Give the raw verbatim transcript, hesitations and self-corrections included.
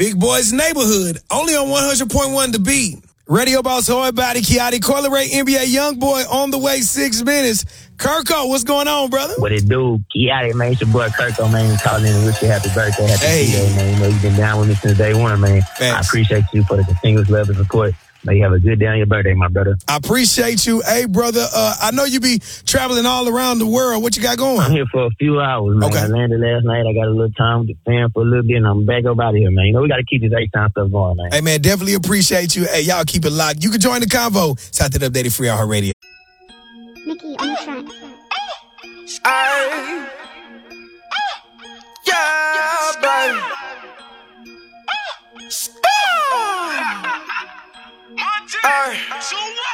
Big Boys Neighborhood, only on one hundred point one The Beat. Radio Boss, Hoy Body, Kiati, Coyle Ray, N B A Youngboy, on the way, six minutes. Kirko, what's going on, brother? What it do? Kiati, man, it's your boy Kirko, man, calling in and wish you happy birthday, happy hey. birthday, man. You know, you've been down with me since day one, man. Thanks. I appreciate you for the continuous love and support. May you have a good day on your birthday, my brother. I appreciate you. Hey, brother, uh, I know you be traveling all around the world. What you got going? I'm here for a few hours, man. Okay. I landed last night. I got a little time with the fam for a little bit, and I'm back up out of here, man. You know, we got to keep this eight-time stuff going, man. Hey, man, definitely appreciate you. Hey, y'all keep it locked. You can join the convo. South of the Updated Free Heart Radio. Nikki on the track. Ay, yeah, baby. Ay.